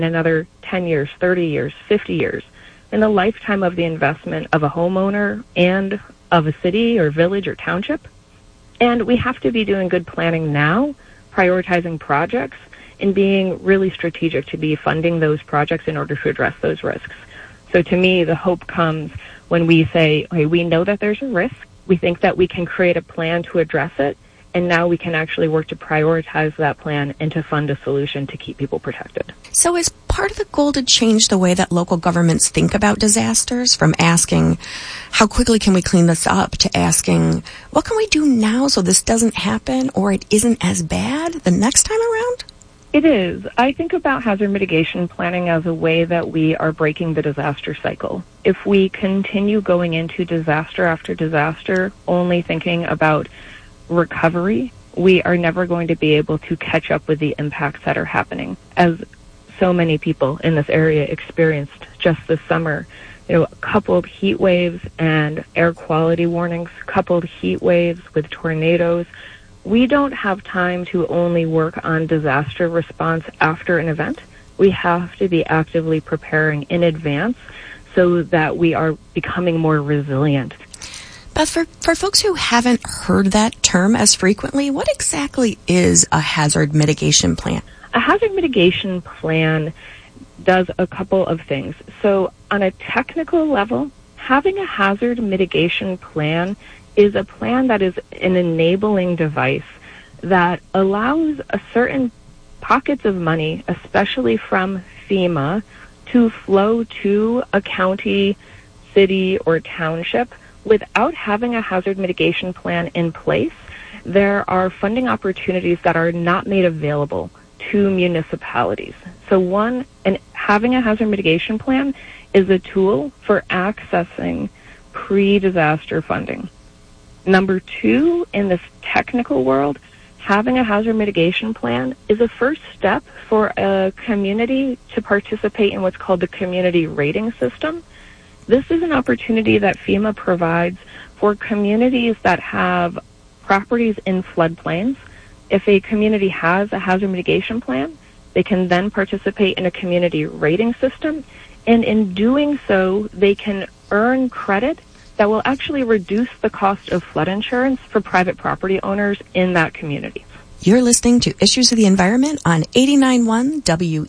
in another 10 years, 30 years, 50 years, in the lifetime of the investment of a homeowner and of a city or village or township. And we have to be doing good planning now, prioritizing projects, and being really strategic to be funding those projects in order to address those risks. So to me, the hope comes when we say, okay, we know that there's a risk. We think that we can create a plan to address it, and now we can actually work to prioritize that plan and to fund a solution to keep people protected. So is part of the goal to change the way that local governments think about disasters, from asking, how quickly can we clean this up, to asking, what can we do now so this doesn't happen or it isn't as bad the next time around? It is. I think about hazard mitigation planning as a way that we are breaking the disaster cycle. If we continue going into disaster after disaster, only thinking about recovery, we are never going to be able to catch up with the impacts that are happening. As so many people in this area experienced just this summer, coupled heat waves and air quality warnings, coupled heat waves with tornadoes. We don't have time to only work on disaster response after an event. We have to be actively preparing in advance so that we are becoming more resilient. Beth, for folks who haven't heard that term as frequently, what exactly is a hazard mitigation plan? A hazard mitigation plan does a couple of things. So on a technical level, having a hazard mitigation plan is a plan that is an enabling device that allows a certain pockets of money, especially from FEMA, to flow to a county, city, or township without having a hazard mitigation plan in place. There are funding opportunities that are not made available to municipalities. So one, and having a hazard mitigation plan is a tool for accessing pre-disaster funding. Number two, in this technical world, having a hazard mitigation plan is a first step for a community to participate in what's called the community rating system. This is an opportunity that FEMA provides for communities that have properties in floodplains. If a community has a hazard mitigation plan, they can then participate in a community rating system, and in doing so, they can earn credit that will actually reduce the cost of flood insurance for private property owners in that community. You're listening to Issues of the Environment on 89.1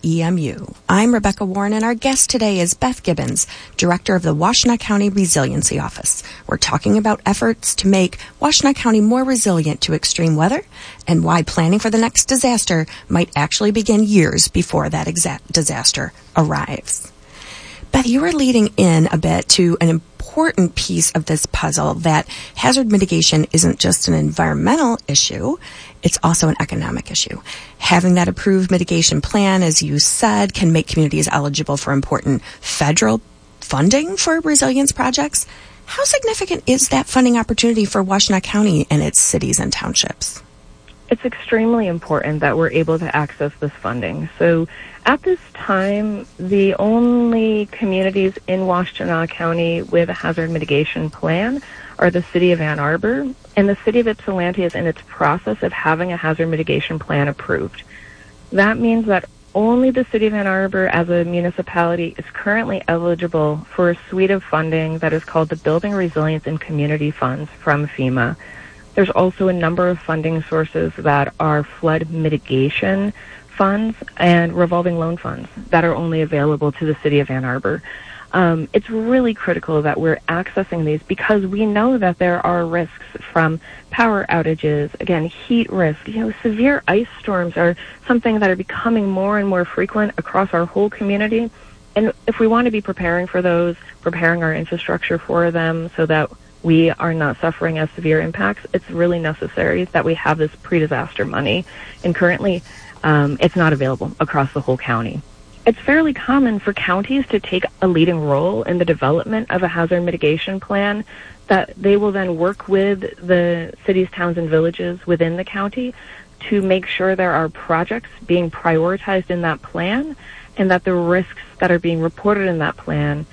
WEMU. I'm Rebecca Warren, and our guest today is Beth Gibbons, Director of the Washtenaw County Resiliency Office. We're talking about efforts to make Washtenaw County more resilient to extreme weather and why planning for the next disaster might actually begin years before that exact disaster arrives. Beth, you were leading in a bit to an important piece of this puzzle, that hazard mitigation isn't just an environmental issue, it's also an economic issue. Having that approved mitigation plan, as you said, can make communities eligible for important federal funding for resilience projects. How significant is that funding opportunity for Washtenaw County and its cities and townships? It's extremely important that we're able to access this funding. So at this time, the only communities in Washtenaw County with a hazard mitigation plan are the city of Ann Arbor, and the city of Ypsilanti is in its process of having a hazard mitigation plan approved. That means that only the city of Ann Arbor as a municipality is currently eligible for a suite of funding that is called the Building Resilience and Community Funds from FEMA. There's also a number of funding sources that are flood mitigation funds and revolving loan funds that are only available to the city of Ann Arbor. It's really critical that we're accessing these because we know that there are risks from power outages, again, heat risk. Severe ice storms are something that are becoming more and more frequent across our whole community. And if we want to be preparing for those, preparing our infrastructure for them so that we are not suffering as severe impacts, it's really necessary that we have this pre-disaster money. And currently, it's not available across the whole county. It's fairly common for counties to take a leading role in the development of a hazard mitigation plan that they will then work with the cities, towns, and villages within the county to make sure there are projects being prioritized in that plan and that the risks that are being reported in that plan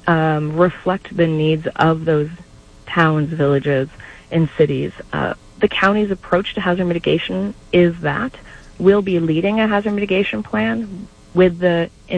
reflect the needs of those towns, villages, and cities. The county's approach to hazard mitigation is that we'll be leading a hazard mitigation plan with the